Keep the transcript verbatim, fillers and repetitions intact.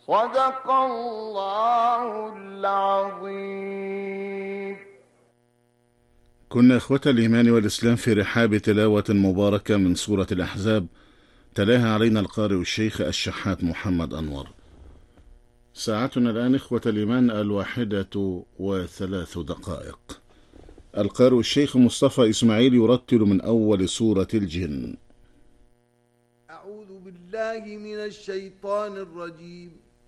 صدق الله العظيم. كنا إخوة الإيمان والإسلام في رحاب تلاوة مباركة من سورة الأحزاب، تلاها علينا القارئ الشيخ الشحات محمد أنور. ساعتنا الآن إخوة الإيمان الواحدة وثلاث دقائق. القارئ الشيخ مصطفى إسماعيل يرتل من أول سورة الجن. أعوذ بالله من الشيطان الرجيم.